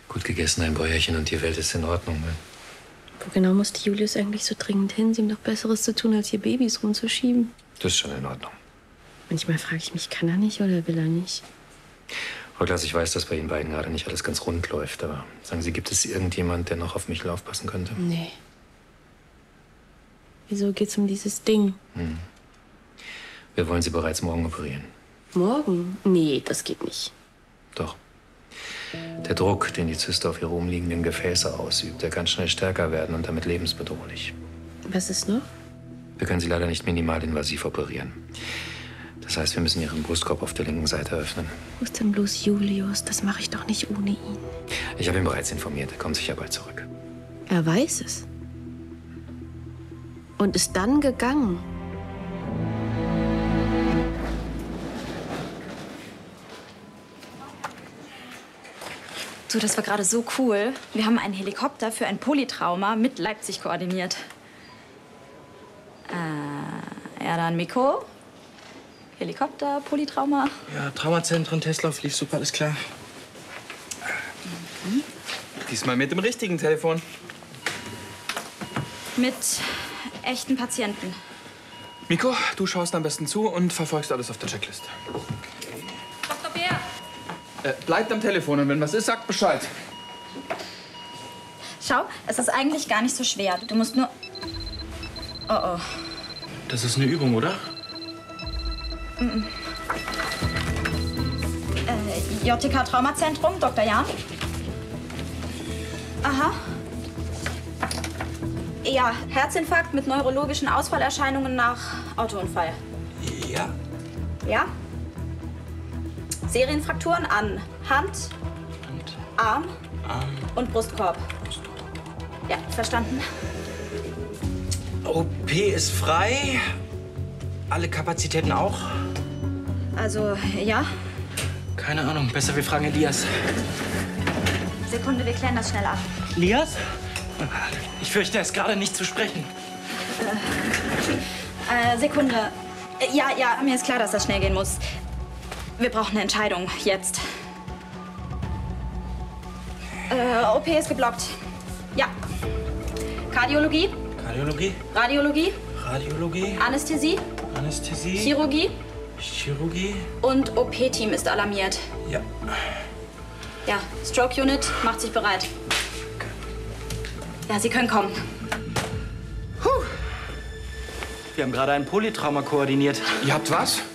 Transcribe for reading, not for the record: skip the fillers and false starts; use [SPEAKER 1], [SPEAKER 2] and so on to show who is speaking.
[SPEAKER 1] Gut gegessen, ein Bäuerchen und die Welt ist in Ordnung. Ne?
[SPEAKER 2] Wo genau musste Julius eigentlich so dringend hin? Sie ihm doch Besseres zu tun, als hier Babys rumzuschieben.
[SPEAKER 1] Das ist schon in Ordnung.
[SPEAKER 2] Manchmal frage ich mich, kann er nicht oder will er nicht?
[SPEAKER 1] Frau Klaas, ich weiß, dass bei Ihnen beiden gerade nicht alles ganz rund läuft. Aber sagen Sie, gibt es irgendjemand, der noch auf Michel aufpassen könnte?
[SPEAKER 2] Nee. Wieso geht's um dieses Ding?
[SPEAKER 1] Wir wollen Sie bereits morgen operieren.
[SPEAKER 2] Morgen? Nee, das geht nicht.
[SPEAKER 1] Doch. Der Druck, den die Zyste auf ihre umliegenden Gefäße ausübt, der kann schnell stärker werden und damit lebensbedrohlich.
[SPEAKER 2] Was ist noch?
[SPEAKER 1] Wir können Sie leider nicht minimalinvasiv operieren. Das heißt, wir müssen Ihren Brustkorb auf der linken Seite öffnen.
[SPEAKER 2] Wo ist denn bloß Julius? Das mache ich doch nicht ohne ihn.
[SPEAKER 1] Ich habe ihn bereits informiert. Er kommt sicher bald zurück.
[SPEAKER 2] Er weiß es. Und ist dann gegangen.
[SPEAKER 3] Du, das war gerade so cool. Wir haben einen Helikopter für ein Polytrauma mit Leipzig koordiniert. Ja, dann Miko. Helikopter, Polytrauma.
[SPEAKER 4] Ja, Traumazentren, Testlauf lief super, alles klar. Diesmal mit dem richtigen Telefon.
[SPEAKER 3] Mit echten Patienten.
[SPEAKER 4] Miko, du schaust am besten zu und verfolgst alles auf der Checkliste.
[SPEAKER 3] Dr. Bär.
[SPEAKER 4] Bleibt am Telefon und wenn was ist, sagt Bescheid.
[SPEAKER 3] Schau, es ist eigentlich gar nicht so schwer. Du musst nur... Oh, oh.
[SPEAKER 4] Das ist eine Übung, oder?
[SPEAKER 3] JTK Traumazentrum, Dr. Jahn. Aha. Ja, Herzinfarkt mit neurologischen Ausfallerscheinungen nach Autounfall.
[SPEAKER 4] Ja.
[SPEAKER 3] Ja? Serienfrakturen an Hand, Arm und Brustkorb. Ja, verstanden.
[SPEAKER 4] OP ist frei. Alle Kapazitäten auch?
[SPEAKER 3] Also, ja.
[SPEAKER 4] Keine Ahnung. Besser, wir fragen Elias.
[SPEAKER 3] Sekunde, wir klären das schnell ab.
[SPEAKER 4] Elias? Ich fürchte, er ist gerade nicht zu sprechen.
[SPEAKER 3] Sekunde. Ja, mir ist klar, dass das schnell gehen muss. Wir brauchen eine Entscheidung. Jetzt. OP ist geblockt. Ja. Kardiologie.
[SPEAKER 4] Kardiologie.
[SPEAKER 3] Radiologie.
[SPEAKER 4] Radiologie.
[SPEAKER 3] Anästhesie.
[SPEAKER 4] Anästhesie.
[SPEAKER 3] Chirurgie.
[SPEAKER 4] Chirurgie.
[SPEAKER 3] Und OP-Team ist alarmiert.
[SPEAKER 4] Ja.
[SPEAKER 3] Ja, Stroke Unit macht sich bereit. Ja, Sie können kommen.
[SPEAKER 4] Wir haben gerade ein Polytrauma koordiniert. Ihr habt was?